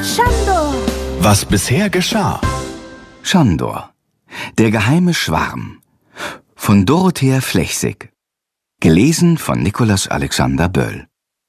Schandor. Was bisher geschah. Schandor, der geheime Schwarm von Dorothea Flechsig. Gelesen von Nikolaus Alexander Böll.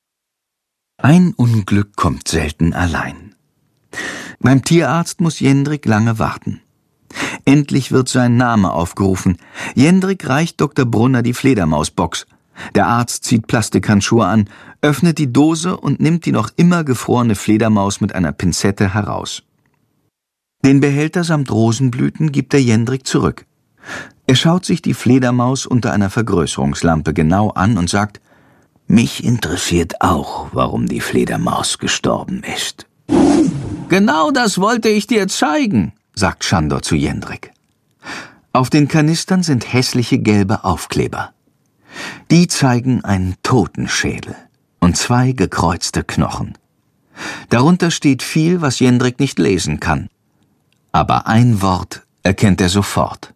Ein Unglück kommt selten allein. Beim Tierarzt muss Jendrik lange warten. Endlich wird sein Name aufgerufen. Jendrik reicht Dr. Brunner die Fledermausbox. Der Arzt zieht Plastikhandschuhe an, öffnet die Dose und nimmt die noch immer gefrorene Fledermaus mit einer Pinzette heraus. Den Behälter samt Rosenblüten gibt er Jendrik zurück. Er schaut sich die Fledermaus unter einer Vergrößerungslampe genau an und sagt: »Mich interessiert auch, warum die Fledermaus gestorben ist.« »Genau das wollte ich dir zeigen«, sagt Schandor zu Jendrik. Auf den Kanistern sind hässliche gelbe Aufkleber. Die zeigen einen Totenschädel und 2 gekreuzte Knochen. Darunter steht viel, was Jendrik nicht lesen kann. Aber ein Wort erkennt er sofort: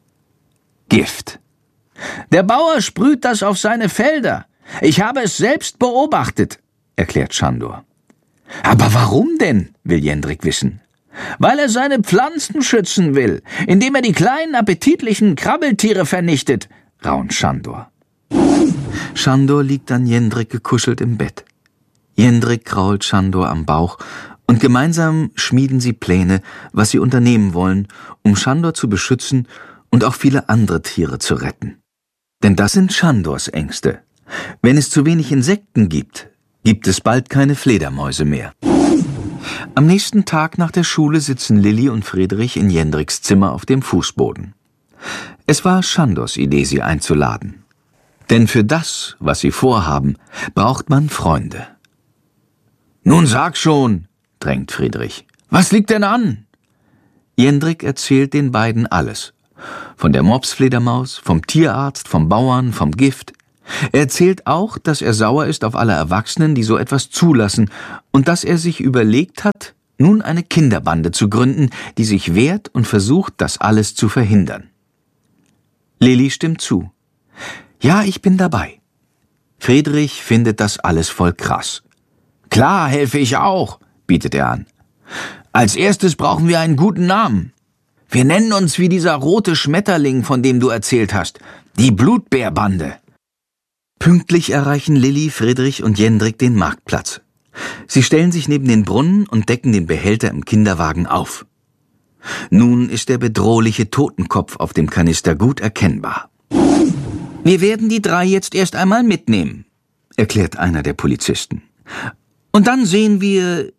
Gift. »Der Bauer sprüht das auf seine Felder. Ich habe es selbst beobachtet«, erklärt Schandor. »Aber warum denn?«, will Jendrik wissen. »Weil er seine Pflanzen schützen will, indem er die kleinen appetitlichen Krabbeltiere vernichtet«, raunt Schandor. Schandor liegt an Jendrik gekuschelt im Bett. Jendrik krault Schandor am Bauch und gemeinsam schmieden sie Pläne, was sie unternehmen wollen, um Schandor zu beschützen und auch viele andere Tiere zu retten. Denn das sind Schandors Ängste. Wenn es zu wenig Insekten gibt, gibt es bald keine Fledermäuse mehr. Am nächsten Tag nach der Schule sitzen Lilli und Friedrich in Jendriks Zimmer auf dem Fußboden. Es war Schandors Idee, sie einzuladen. Denn für das, was sie vorhaben, braucht man Freunde. »Nun sag schon«, drängt Friedrich. »Was liegt denn an?« Jendrik erzählt den beiden alles. Von der Mopsfledermaus, vom Tierarzt, vom Bauern, vom Gift. Er erzählt auch, dass er sauer ist auf alle Erwachsenen, die so etwas zulassen, und dass er sich überlegt hat, nun eine Kinderbande zu gründen, die sich wehrt und versucht, das alles zu verhindern. Lilli stimmt zu. »Ja, ich bin dabei.« Friedrich findet das alles voll krass. »Klar, helfe ich auch«, bietet er an. »Als erstes brauchen wir einen guten Namen. Wir nennen uns wie dieser rote Schmetterling, von dem du erzählt hast. Die Blutbärbande.« Pünktlich erreichen Lilli, Friedrich und Jendrik den Marktplatz. Sie stellen sich neben den Brunnen und decken den Behälter im Kinderwagen auf. Nun ist der bedrohliche Totenkopf auf dem Kanister gut erkennbar. »Wir werden die 3 jetzt erst einmal mitnehmen«, erklärt einer der Polizisten. »Und dann sehen wir.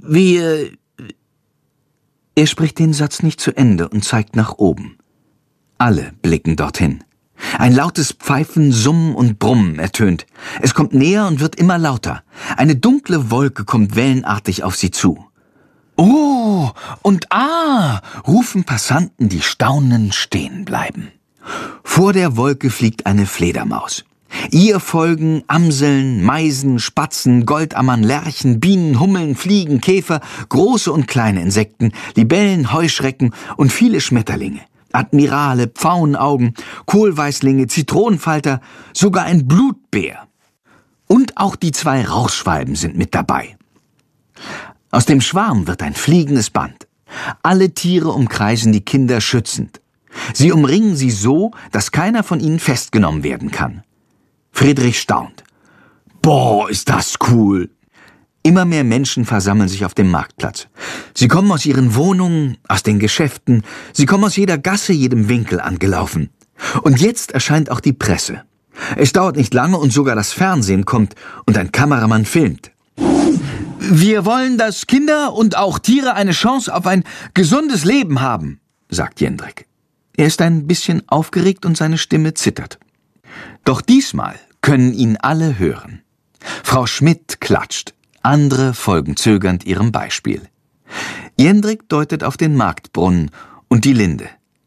Er spricht den Satz nicht zu Ende und zeigt nach oben. Alle blicken dorthin. Ein lautes Pfeifen, Summen und Brummen ertönt. Es kommt näher und wird immer lauter. Eine dunkle Wolke kommt wellenartig auf sie zu. »Oh, und ah«, rufen Passanten, die staunend stehen bleiben. Vor der Wolke fliegt eine Fledermaus. Ihr folgen Amseln, Meisen, Spatzen, Goldammern, Lerchen, Bienen, Hummeln, Fliegen, Käfer, große und kleine Insekten, Libellen, Heuschrecken und viele Schmetterlinge. Admirale, Pfauenaugen, Kohlweißlinge, Zitronenfalter, sogar ein Blutbär. Und auch die 2 Rauchschwalben sind mit dabei. Aus dem Schwarm wird ein fliegendes Band. Alle Tiere umkreisen die Kinder schützend. Sie umringen sie so, dass keiner von ihnen festgenommen werden kann. Friedrich staunt. »Boah, ist das cool!« Immer mehr Menschen versammeln sich auf dem Marktplatz. Sie kommen aus ihren Wohnungen, aus den Geschäften, sie kommen aus jeder Gasse, jedem Winkel angelaufen. Und jetzt erscheint auch die Presse. Es dauert nicht lange und sogar das Fernsehen kommt und ein Kameramann filmt. »Wir wollen, dass Kinder und auch Tiere eine Chance auf ein gesundes Leben haben«, sagt Jendrik. Er ist ein bisschen aufgeregt und seine Stimme zittert. Doch diesmal können ihn alle hören. Frau Schmidt klatscht, andere folgen zögernd ihrem Beispiel. Jendrik deutet auf den Marktbrunnen und die Linde.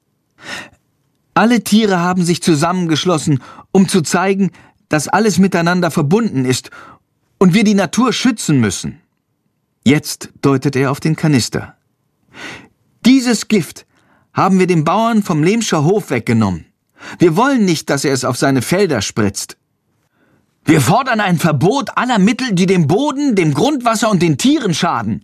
Alle Tiere haben sich zusammengeschlossen, um zu zeigen, dass alles miteinander verbunden ist und wir die Natur schützen müssen. Jetzt deutet er auf den Kanister. Dieses Gift haben wir dem Bauern vom Lehmscher Hof weggenommen. Wir wollen nicht, dass er es auf seine Felder spritzt. Wir fordern ein Verbot aller Mittel, die dem Boden, dem Grundwasser und den Tieren schaden,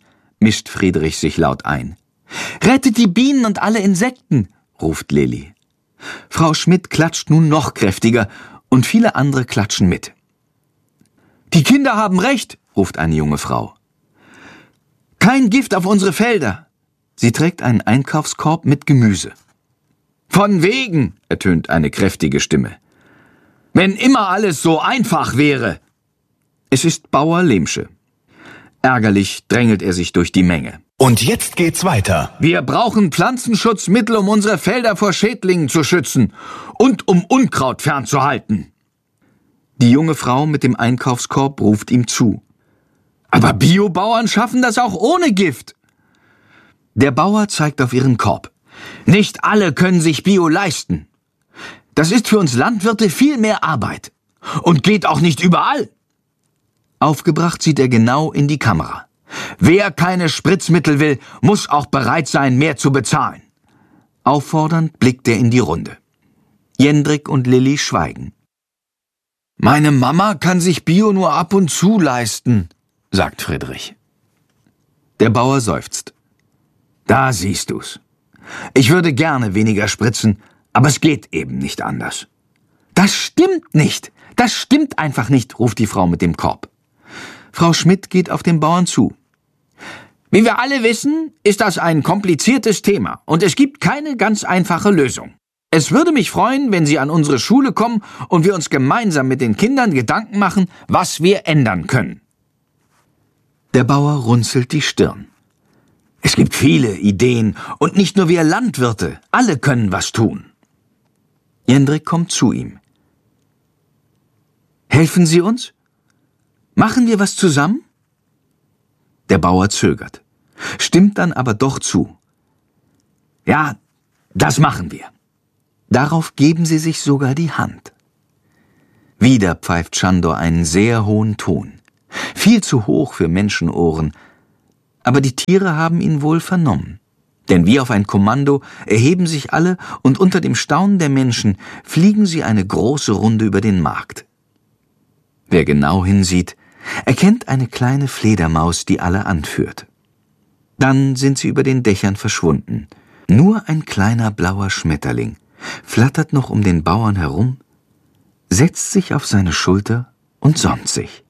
mischt Friedrich sich laut ein. »Rettet die Bienen und alle Insekten«, ruft Lilli. Frau Schmidt klatscht nun noch kräftiger und viele andere klatschen mit. »Die Kinder haben recht«, ruft eine junge Frau. »Kein Gift auf unsere Felder!« Sie trägt einen Einkaufskorb mit Gemüse. »Von wegen«, ertönt eine kräftige Stimme. »Wenn immer alles so einfach wäre!« Es ist Bauer Lemsche. Ärgerlich drängelt er sich durch die Menge. Und jetzt geht's weiter. »Wir brauchen Pflanzenschutzmittel, um unsere Felder vor Schädlingen zu schützen und um Unkraut fernzuhalten.« Die junge Frau mit dem Einkaufskorb ruft ihm zu. »Aber Biobauern schaffen das auch ohne Gift!« Der Bauer zeigt auf ihren Korb. »Nicht alle können sich Bio leisten. Das ist für uns Landwirte viel mehr Arbeit. Und geht auch nicht überall.« Aufgebracht sieht er genau in die Kamera. »Wer keine Spritzmittel will, muss auch bereit sein, mehr zu bezahlen.« Auffordernd blickt er in die Runde. Jendrik und Lilli schweigen. »Meine Mama kann sich Bio nur ab und zu leisten«, sagt Friedrich. Der Bauer seufzt. »Da siehst du's. Ich würde gerne weniger spritzen, aber es geht eben nicht anders.« »Das stimmt nicht. Das stimmt einfach nicht«, ruft die Frau mit dem Korb. Frau Schmidt geht auf den Bauern zu. »Wie wir alle wissen, ist das ein kompliziertes Thema und es gibt keine ganz einfache Lösung. Es würde mich freuen, wenn Sie an unsere Schule kommen und wir uns gemeinsam mit den Kindern Gedanken machen, was wir ändern können.« Der Bauer runzelt die Stirn. »Es gibt viele Ideen und nicht nur wir Landwirte, alle können was tun.« Jendrik kommt zu ihm. »Helfen Sie uns? Machen wir was zusammen?« Der Bauer zögert, stimmt dann aber doch zu. »Ja, das machen wir.« Darauf geben sie sich sogar die Hand. Wieder pfeift Schandor einen sehr hohen Ton. Viel zu hoch für Menschenohren. Aber die Tiere haben ihn wohl vernommen. Denn wie auf ein Kommando erheben sich alle und unter dem Staunen der Menschen fliegen sie eine große Runde über den Markt. Wer genau hinsieht, erkennt eine kleine Fledermaus, die alle anführt. Dann sind sie über den Dächern verschwunden. Nur ein kleiner blauer Schmetterling flattert noch um den Bauern herum, setzt sich auf seine Schulter und sonnt sich.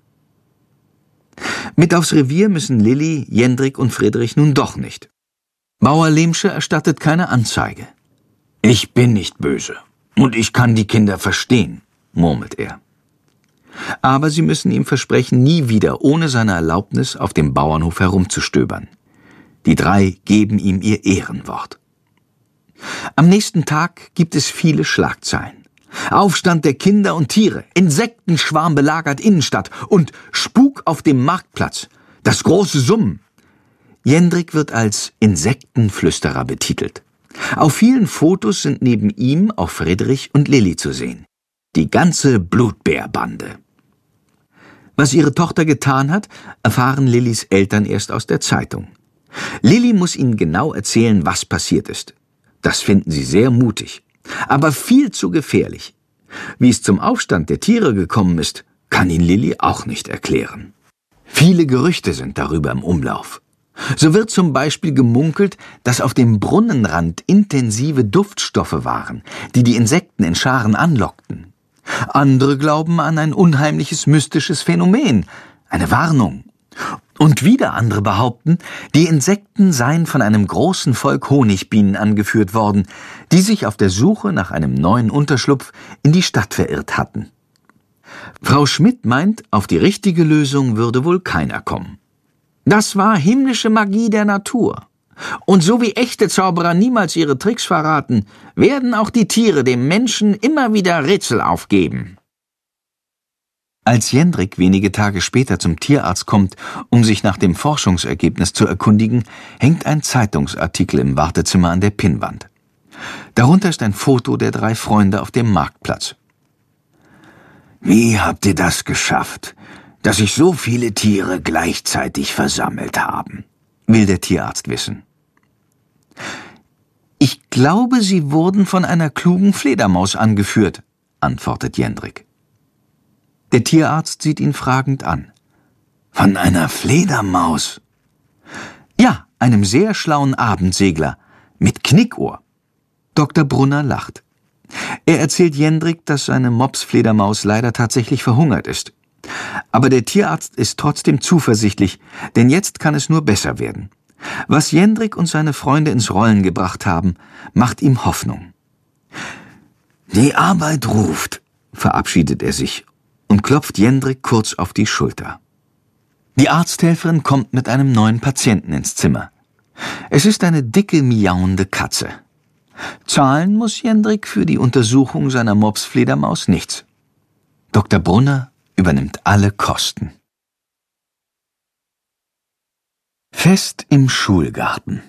Mit aufs Revier müssen Lilli, Jendrik und Friedrich nun doch nicht. Bauer Lemsche erstattet keine Anzeige. »Ich bin nicht böse und ich kann die Kinder verstehen«, murmelt er. Aber sie müssen ihm versprechen, nie wieder ohne seine Erlaubnis auf dem Bauernhof herumzustöbern. Die drei geben ihm ihr Ehrenwort. Am nächsten Tag gibt es viele Schlagzeilen. Aufstand der Kinder und Tiere, Insektenschwarm belagert Innenstadt und Spuk auf dem Marktplatz. Das große Summen. Jendrik wird als Insektenflüsterer betitelt. Auf vielen Fotos sind neben ihm auch Friedrich und Lilli zu sehen. Die ganze Blutbärbande. Was ihre Tochter getan hat, erfahren Lillis Eltern erst aus der Zeitung. Lilli muss ihnen genau erzählen, was passiert ist. Das finden sie sehr mutig, aber viel zu gefährlich. Wie es zum Aufstand der Tiere gekommen ist, kann ihn Lilli auch nicht erklären. Viele Gerüchte sind darüber im Umlauf. So wird zum Beispiel gemunkelt, dass auf dem Brunnenrand intensive Duftstoffe waren, die die Insekten in Scharen anlockten. Andere glauben an ein unheimliches mystisches Phänomen, eine Warnung. Und wieder andere behaupten, die Insekten seien von einem großen Volk Honigbienen angeführt worden, die sich auf der Suche nach einem neuen Unterschlupf in die Stadt verirrt hatten. Frau Schmidt meint, auf die richtige Lösung würde wohl keiner kommen. Das war himmlische Magie der Natur. Und so wie echte Zauberer niemals ihre Tricks verraten, werden auch die Tiere dem Menschen immer wieder Rätsel aufgeben. Als Jendrik wenige Tage später zum Tierarzt kommt, um sich nach dem Forschungsergebnis zu erkundigen, hängt ein Zeitungsartikel im Wartezimmer an der Pinnwand. Darunter ist ein Foto der drei Freunde auf dem Marktplatz. »Wie habt ihr das geschafft, dass sich so viele Tiere gleichzeitig versammelt haben?« will der Tierarzt wissen. »Ich glaube, sie wurden von einer klugen Fledermaus angeführt«, antwortet Jendrik. Der Tierarzt sieht ihn fragend an. »Von einer Fledermaus?« einem sehr schlauen Abendsegler, mit Knickohr. Dr. Brunner lacht. Er erzählt Jendrik, dass seine Mopsfledermaus leider tatsächlich verhungert ist. Aber der Tierarzt ist trotzdem zuversichtlich, denn jetzt kann es nur besser werden. Was Jendrik und seine Freunde ins Rollen gebracht haben, macht ihm Hoffnung. Die Arbeit ruft, verabschiedet er sich und klopft Jendrik kurz auf die Schulter. Die Arzthelferin kommt mit einem neuen Patienten ins Zimmer. Es ist eine dicke, miauende Katze. Zahlen muss Jendrik für die Untersuchung seiner Mopsfledermaus nichts. Dr. Brunner übernimmt alle Kosten. Fest im Schulgarten.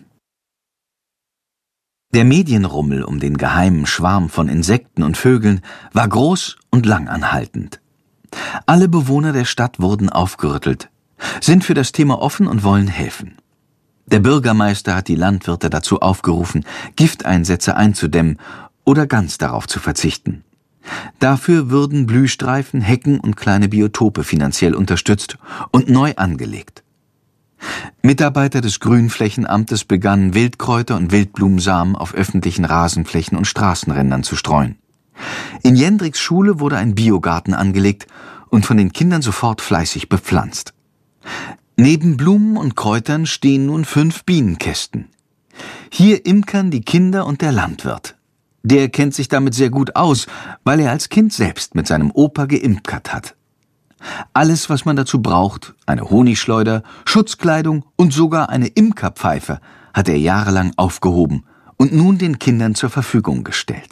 Der Medienrummel um den geheimen Schwarm von Insekten und Vögeln war groß und langanhaltend. Alle Bewohner der Stadt wurden aufgerüttelt, sind für das Thema offen und wollen helfen. Der Bürgermeister hat die Landwirte dazu aufgerufen, Gifteinsätze einzudämmen oder ganz darauf zu verzichten. Dafür würden Blühstreifen, Hecken und kleine Biotope finanziell unterstützt und neu angelegt. Mitarbeiter des Grünflächenamtes begannen, Wildkräuter und Wildblumensamen auf öffentlichen Rasenflächen und Straßenrändern zu streuen. In Jendriks Schule wurde ein Biogarten angelegt und von den Kindern sofort fleißig bepflanzt. Neben Blumen und Kräutern stehen nun 5 Bienenkästen. Hier imkern die Kinder und der Landwirt. Der kennt sich damit sehr gut aus, weil er als Kind selbst mit seinem Opa geimkert hat. Alles, was man dazu braucht, eine Honigschleuder, Schutzkleidung und sogar eine Imkerpfeife, hat er jahrelang aufgehoben und nun den Kindern zur Verfügung gestellt.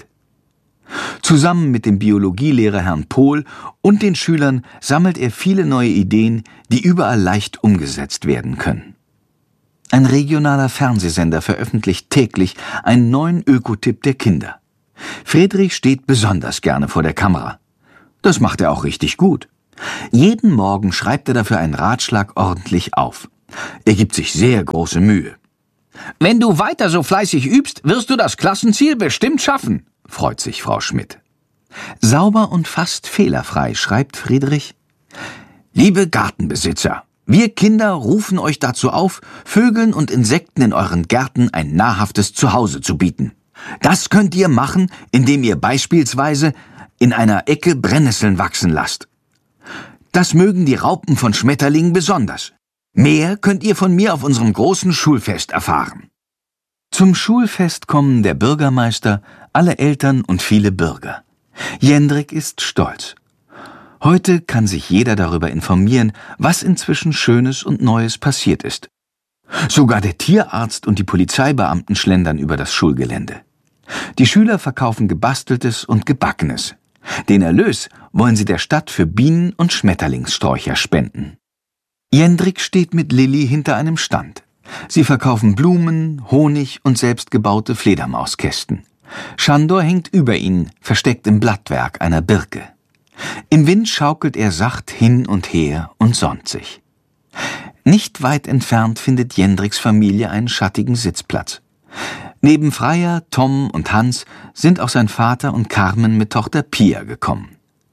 Zusammen mit dem Biologielehrer Herrn Pohl und den Schülern sammelt er viele neue Ideen, die überall leicht umgesetzt werden können. Ein regionaler Fernsehsender veröffentlicht täglich einen neuen Ökotipp der Kinder. Friedrich steht besonders gerne vor der Kamera. Das macht er auch richtig gut. Jeden Morgen schreibt er dafür einen Ratschlag ordentlich auf. Er gibt sich sehr große Mühe. »Wenn du weiter so fleißig übst, wirst du das Klassenziel bestimmt schaffen«, freut sich Frau Schmidt. Sauber und fast fehlerfrei schreibt Friedrich: »Liebe Gartenbesitzer, wir Kinder rufen euch dazu auf, Vögeln und Insekten in euren Gärten ein nahrhaftes Zuhause zu bieten. Das könnt ihr machen, indem ihr beispielsweise in einer Ecke Brennnesseln wachsen lasst. Das mögen die Raupen von Schmetterlingen besonders. Mehr könnt ihr von mir auf unserem großen Schulfest erfahren.« Zum Schulfest kommen der Bürgermeister, alle Eltern und viele Bürger. Jendrik ist stolz. Heute kann sich jeder darüber informieren, was inzwischen Schönes und Neues passiert ist. Sogar der Tierarzt und die Polizeibeamten schlendern über das Schulgelände. Die Schüler verkaufen Gebasteltes und Gebackenes. Den Erlös wollen sie der Stadt für Bienen- und Schmetterlingssträucher spenden. Jendrik steht mit Lilli hinter einem Stand. Sie verkaufen Blumen, Honig und selbstgebaute Fledermauskästen. Schandor hängt über ihnen, versteckt im Blattwerk einer Birke. Im Wind schaukelt er sacht hin und her und sonnt sich. Nicht weit entfernt findet Jendriks Familie einen schattigen Sitzplatz. Neben Freya, Tom und Hans sind auch sein Vater und Carmen mit Tochter Pia gekommen.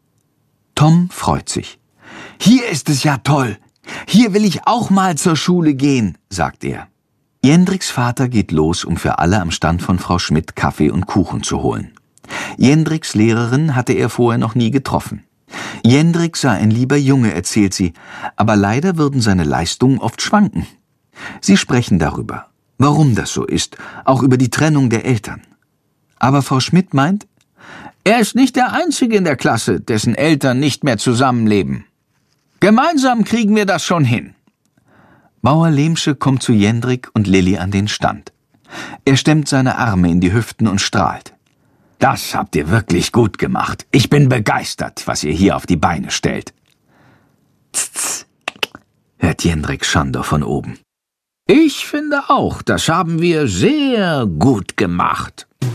Tom freut sich. »Hier ist es ja toll. Hier will ich auch mal zur Schule gehen«, sagt er. Jendriks Vater geht los, um für alle am Stand von Frau Schmidt Kaffee und Kuchen zu holen. Jendriks Lehrerin hatte er vorher noch nie getroffen. Jendrik sei ein lieber Junge, erzählt sie, aber leider würden seine Leistungen oft schwanken. Sie sprechen darüber, warum das so ist, auch über die Trennung der Eltern. Aber Frau Schmidt meint, er ist nicht der Einzige in der Klasse, dessen Eltern nicht mehr zusammenleben. Gemeinsam kriegen wir das schon hin. Bauer Lehmsche kommt zu Jendrik und Lilli an den Stand. Er stemmt seine Arme in die Hüften und strahlt. Das habt ihr wirklich gut gemacht. Ich bin begeistert, was ihr hier auf die Beine stellt. Tz, hört Jendrik Schandor von oben. Ich finde auch, das haben wir sehr gut gemacht.